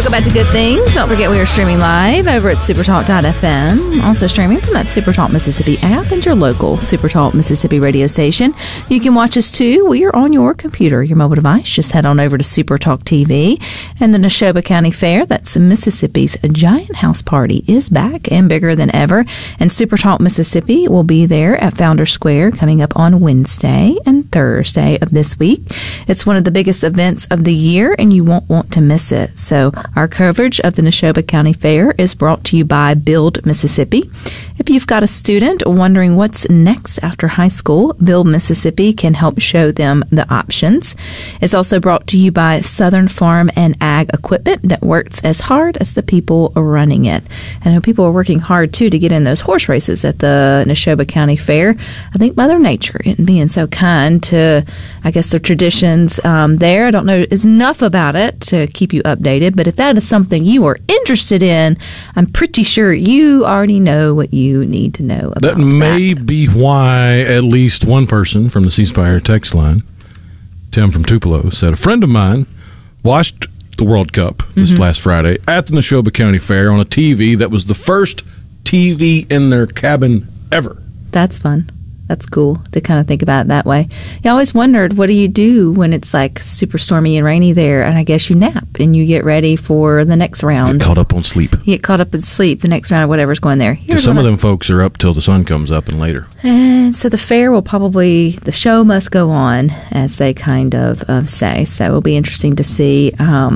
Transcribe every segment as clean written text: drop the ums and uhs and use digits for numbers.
Welcome back to Good Things. Don't forget we are streaming live over at supertalk.fm. Also streaming from that Supertalk Mississippi app and your local Supertalk Mississippi radio station. You can watch us too. We are on your computer, your mobile device. Just head on over to Supertalk TV. And the Neshoba County Fair, that's Mississippi's giant house party, is back and bigger than ever. And Supertalk Mississippi will be there at Founder Square coming up on Wednesday and Thursday of this week. It's one of the biggest events of the year, and you won't want to miss it. So our coverage of the Neshoba County Fair is brought to you by Build Mississippi. If you've got a student wondering what's next after high school, Build Mississippi can help show them the options. It's also brought to you by Southern Farm and Ag Equipment that works as hard as the people running it. I know people are working hard, too, to get in those horse races at the Neshoba County Fair. I think Mother Nature isn't being so kind to, I guess, the traditions there. I don't know enough about it to keep you updated, but if that is something you are interested in, I'm pretty sure you already know what you need to know about that. That may be why at least one person from the C Spire text line, Tim from Tupelo, said a friend of mine watched the World Cup this last Friday at the Neshoba County Fair on a TV that was the first TV in their cabin ever. That's fun. That's cool to kind of think about it that way. You always wondered, what do you do when it's like super stormy and rainy there? And I guess you nap and you get ready for the next round. Get caught up on sleep. You get caught up in sleep the next round of whatever's going there. Some of them folks are up till the sun comes up and later. And so the fair will probably, the show must go on, as they kind of say. So it'll be interesting to see.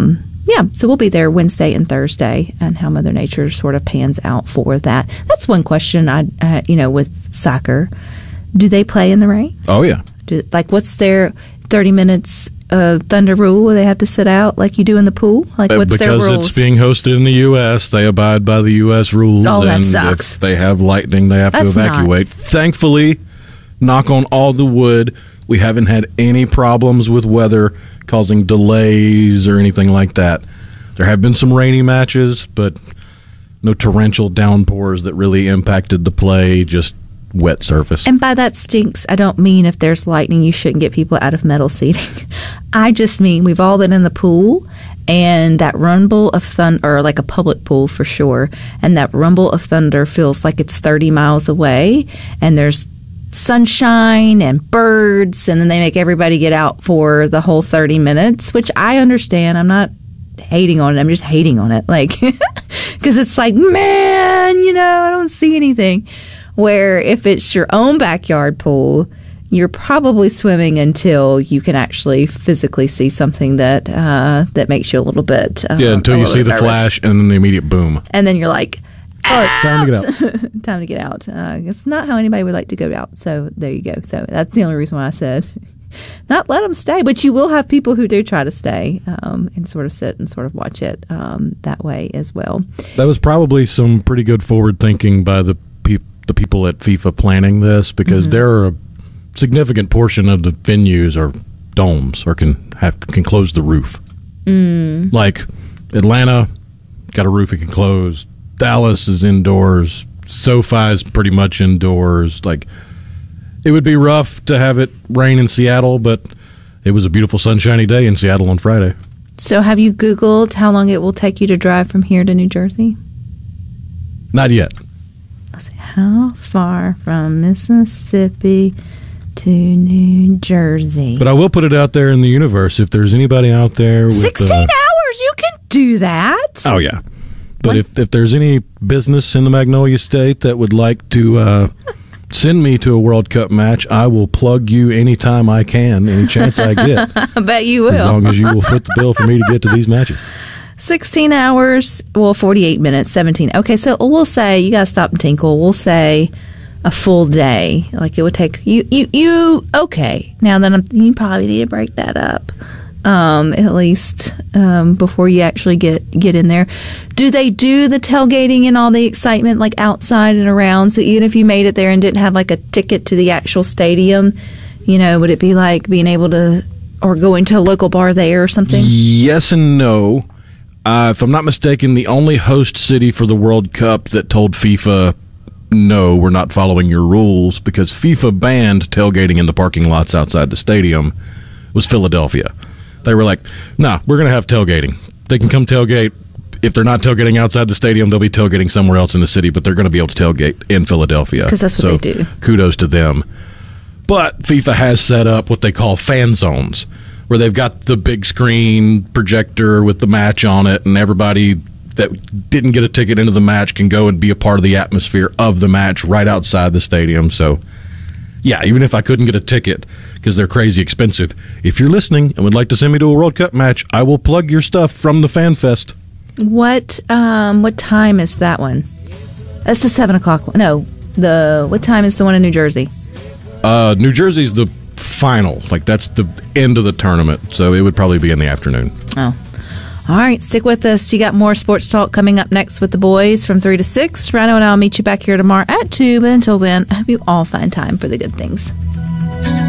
So we'll be there Wednesday and Thursday, and how Mother Nature sort of pans out for that. That's one question with soccer. Do they play in the rain? Oh, yeah. What's their 30 minutes of thunder rule where they have to sit out like you do in the pool? What's their rules? Because it's being hosted in the U.S., they abide by the U.S. rules. Oh, that and sucks. If they have lightning, they have to evacuate. Thankfully, knock on all the wood, we haven't had any problems with weather causing delays or anything like that. There have been some rainy matches, but no torrential downpours that really impacted the play, just wet surface. And by that stinks, I don't mean if there's lightning, you shouldn't get people out of metal seating. I just mean we've all been in the pool, and that rumble of thunder, or like a public pool for sure, and that rumble of thunder feels like it's 30 miles away, and there's sunshine and birds, and then they make everybody get out for the whole 30 minutes, which I understand. I'm not hating on it. I'm just hating on it. Because it's like, man, I don't see anything. Where if it's your own backyard pool, you're probably swimming until you can actually physically see something that makes you a little bit until you see the flash and then the immediate boom. And then you're like, all right, time to get out. Time to get out. It's not how anybody would like to go out. So there you go. So that's the only reason why I said not let them stay. But you will have people who do try to stay and sort of sit and sort of watch it that way as well. That was probably some pretty good forward thinking by the people at FIFA planning this, because there are a significant portion of the venues are domes or can close the roof. Like Atlanta got a roof it can close. Dallas is indoors. SoFi is pretty much indoors. It would be rough to have it rain in Seattle, but it was a beautiful sunshiny day in Seattle on Friday. So have you Googled how long it will take you to drive from here to New Jersey? Not yet. Let's see, how far from Mississippi to New Jersey? But I will put it out there in the universe. If there's anybody out there with 16 hours, you can do that. Oh, yeah. But if there's any business in the Magnolia State that would like to send me to a World Cup match, I will plug you anytime I can, any chance I get. I bet you will. As long as you will foot the bill for me to get to these matches. 16 hours, 48 minutes, 17. Okay, so we'll say, you got to stop and tinkle. We'll say a full day. It would take you okay. Now then, you probably need to break that up. At least before you actually get in there. Do they do the tailgating and all the excitement outside and around? So even if you made it there and didn't have a ticket to the actual stadium, would it be like being able to, or going to a local bar there or something? Yes and no. If I'm not mistaken, the only host city for the World Cup that told FIFA, no, we're not following your rules, because FIFA banned tailgating in the parking lots outside the stadium, was Philadelphia. They were like, nah, we're going to have tailgating. They can come tailgate if they're not tailgating outside the stadium, they'll be tailgating somewhere else in the city, but they're going to be able to tailgate in Philadelphia. Because that's what they do. Kudos to them. But FIFA has set up what they call fan zones, where they've got the big screen projector with the match on it, and everybody that didn't get a ticket into the match can go and be a part of the atmosphere of the match right outside the stadium. So, yeah, even if I couldn't get a ticket because they're crazy expensive, if you're listening and would like to send me to a World Cup match, I will plug your stuff from the Fan Fest. What time is that one? That's the 7 o'clock one. No, what time is the one in New Jersey? New Jersey's the final. Like, that's the end of the tournament, so it would probably be in the afternoon. Oh. All right, stick with us. You got more sports talk coming up next with the boys from 3 to 6. Rhino and I will meet you back here tomorrow at 2, but until then, I hope you all find time for the good things.